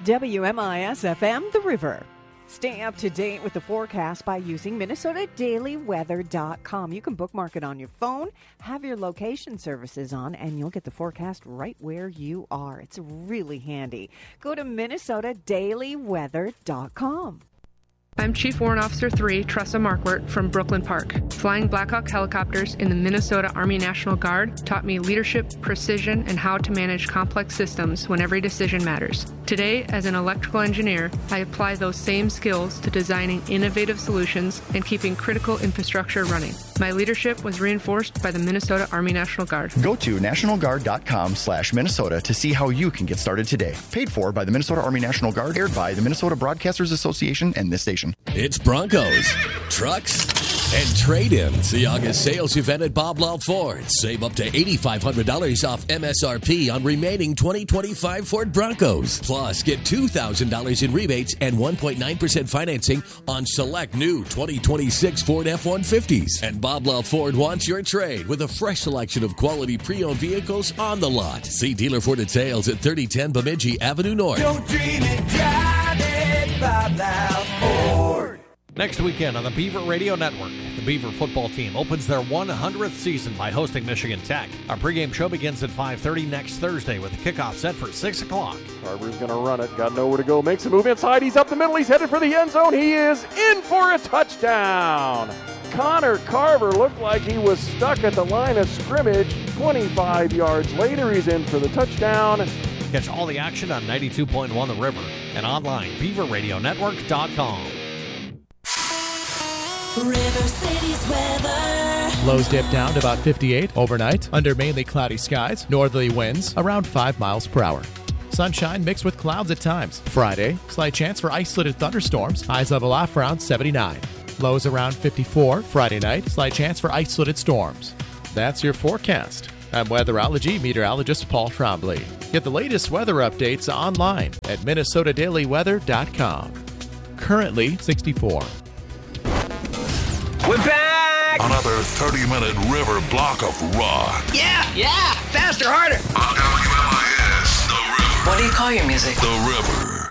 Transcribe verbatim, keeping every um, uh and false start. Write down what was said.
W M I S F M, The River. Stay up to date with the forecast by using Minnesota Daily Weather dot com. You can bookmark it on your phone, have your location services on, and you'll get the forecast right where you are. It's really handy. Go to Minnesota Daily Weather dot com. I'm Chief Warrant Officer three, Tressa Markwart from Brooklyn Park. Flying Black Hawk helicopters in the Minnesota Army National Guard taught me leadership, precision, and how to manage complex systems when every decision matters. Today, as an electrical engineer, I apply those same skills to designing innovative solutions and keeping critical infrastructure running. My leadership was reinforced by the Minnesota Army National Guard. Go to national guard dot com slash Minnesota to see how you can get started today. Paid for by the Minnesota Army National Guard, aired by the Minnesota Broadcasters Association and this station. It's Broncos, trucks, and trade-ins. The August sales event at Bob Law Ford. Save up to eight thousand five hundred dollars off M S R P on remaining twenty twenty-five Ford Broncos. Plus, get two thousand dollars in rebates and one point nine percent financing on select new twenty twenty-six Ford F one fifties. And Bob Law Ford wants your trade with a fresh selection of quality pre-owned vehicles on the lot. See dealer for details at thirty ten Bemidji Avenue North. Don't dream it, drive it, Bob Law Ford. Next weekend on the Beaver Radio Network, the Beaver football team opens their one hundredth season by hosting Michigan Tech. Our pregame show begins at five thirty next Thursday with a kickoff set for six o'clock. Carver's going to run it. Got nowhere to go. Makes a move inside. He's up the middle. He's headed for the end zone. He is in for a touchdown. Connor Carver looked like he was stuck at the line of scrimmage. twenty-five yards later, he's in for the touchdown. Catch all the action on ninety-two point one The River and online, beaver radio network dot com. River City's weather. Lows dip down to about fifty-eight overnight under mainly cloudy skies. Northerly winds around five miles per hour. Sunshine mixed with clouds at times. Friday, slight chance for isolated thunderstorms. Highs level off around seventy-nine. Lows around fifty-four. Friday night, slight chance for isolated storms. That's your forecast. I'm weatherology meteorologist Paul Trombley. Get the latest weather updates online at Minnesota Daily Weather dot com. Currently sixty-four. We're back! Another thirty-minute river block of rock. Yeah, yeah! Faster, harder! On W M I S, The River. What do you call your music? The River.